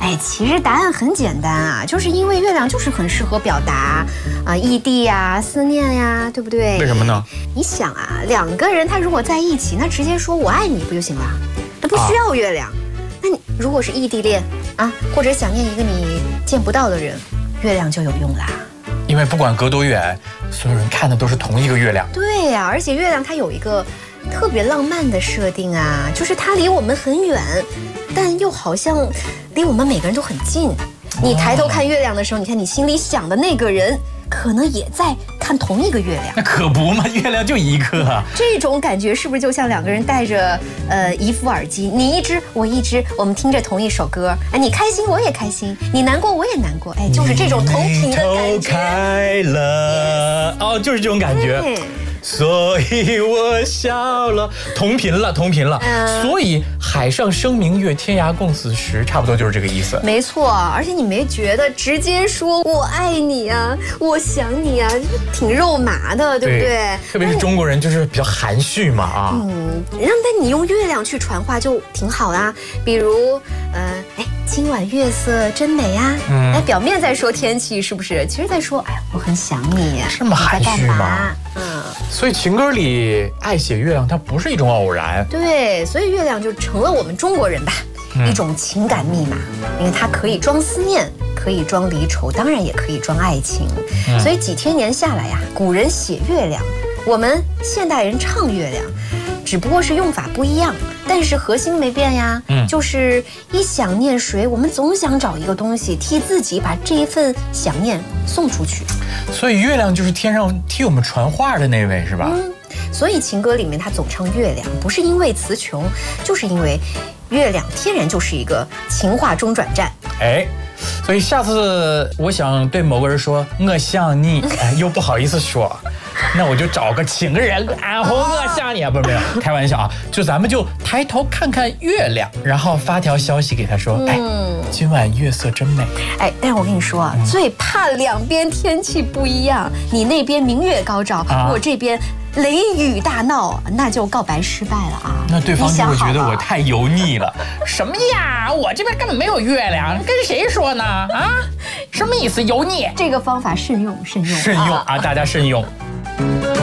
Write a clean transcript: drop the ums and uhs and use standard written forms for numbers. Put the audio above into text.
哎，其实答案很简单啊，就是因为月亮就是很适合表达异地呀、思念呀，对不对？ 为什么呢？ 你想啊，两个人他如果在一起，那直接说我爱你不就行了？那不需要月亮。那你如果是异地恋啊，或者想念一个你见不到的人，月亮就有用啦。 因为不管隔多远，所有人看的都是同一个月亮。 对呀，而且月亮它有一个特别浪漫的设定啊，就是它离我们很远，但又好像离我们每个人都很近。你抬头看月亮的时候，你看你心里想的那个人，可能也在看同一个月亮。 那可不嘛，月亮就一个啊。 这种感觉是不是就像两个人戴着一副耳机，你一只我一只，我们听着同一首歌，哎，你开心我也开心，你难过我也难过，哎，就是这种同频的感觉。 开了哦，就是这种感觉。所以我笑了，同频了，同频了。所以海上生明月，天涯共此时，差不多就是这个意思。 没错，而且你没觉得直接说我爱你啊，我想你啊，挺肉麻的，对不对？ 特别是中国人就是比较含蓄嘛啊。 但你用月亮去传话就挺好啦。比如今晚月色真美啊。表面在说天气是不是？其实在说我很想你。 这么含蓄吗？所以情歌里爱写月亮，它不是一种偶然。 对，所以月亮就成了我们中国人吧，一种情感密码，因为它可以装思念，可以装离愁，当然也可以装爱情。所以几千年下来呀，古人写月亮，我们现代人唱月亮，只不过是用法不一样，但是核心没变呀。就是一想念谁，我们总想找一个东西替自己把这一份想念送出去。 所以月亮就是天上替我们传话的那位，是吧？ 所以情歌里面他总唱月亮，不是因为词穷，就是因为月亮天然就是一个情话中转站。 所以下次我想对某个人说我想你，又不好意思说，那我就找个情人，我想你啊，不是没有开玩笑啊，咱们就抬头看看月亮，然后发条消息给他说，今晚月色真美。 但是我跟你说啊，最怕两边天气不一样，你那边明月高照，我这边雷雨大闹，那就告白失败了啊。 那对方就会觉得我太油腻了。什么呀，我这边根本没有月亮，跟谁说呢？什么意思油腻？ 这个方法慎用啊，大家慎用。